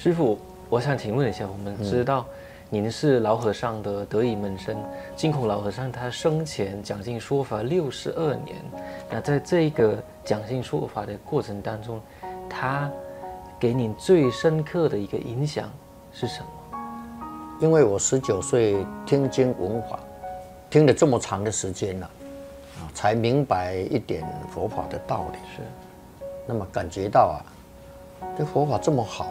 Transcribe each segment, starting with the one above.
师父，我想请问一下，我们知道您是老和尚的得意门生，净空老和尚他生前讲经说法62年，那在这个讲经说法的过程当中，他给您最深刻的一个影响是什么？ 因为我19岁听经闻法，听了这么长的时间了，才明白一点佛法的道理。 是， 那么感觉到这佛法这么好，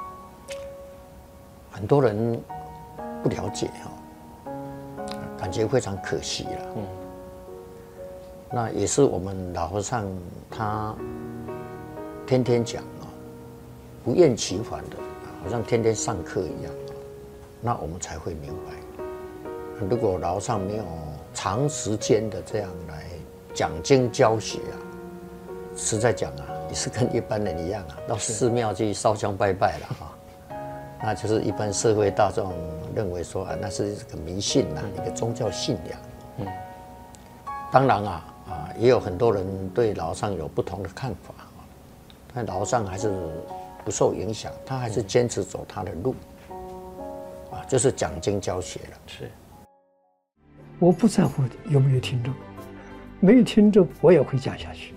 很多人不了解感觉非常可惜了。那也是我们老和尚他天天讲不厌其烦的，好像天天上课一样。那我们才会明白，如果老和尚没有长时间的这样来讲经教学实在讲也是跟一般人一样到寺庙去烧香拜拜了那就是一般社会大众认为说那是一个迷信一个宗教信仰。当然也有很多人对老和尚有不同的看法但老和尚还是不受影响，他还是坚持走他的路。就是讲经教学了。 是， 我不在乎有没有听众，没有听众我也会讲下去。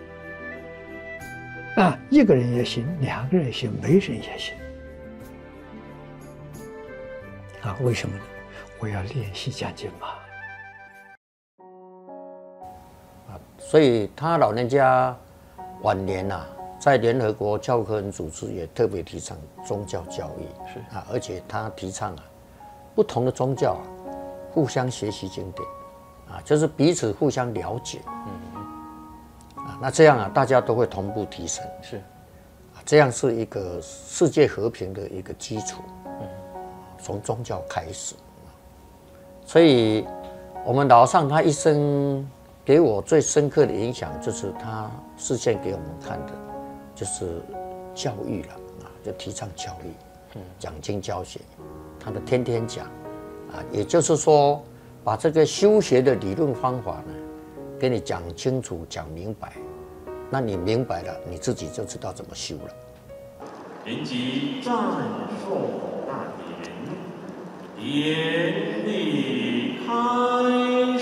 一个人也行，2个人也行，没人也行。为什么呢？我要练习讲经嘛。 所以他老人家晚年在联合国教科文组织也特别提倡宗教教育， 是而且他提倡不同的宗教互相学习经典就是彼此互相了解，那这样大家都会同步提升， 是这样是一个世界和平的一个基础。从宗教开始，所以我们老和尚他一生给我最深刻的影响，就是他示现给我们看的。就是教育了就提倡教育，讲经教学，他的天天讲也就是说，把这个修学的理论方法呢，给你讲清楚、讲明白，那你明白了，你自己就知道怎么修了。 临即赞颂大典，典礼开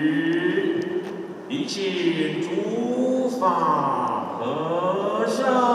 始，礼请诸法和尚。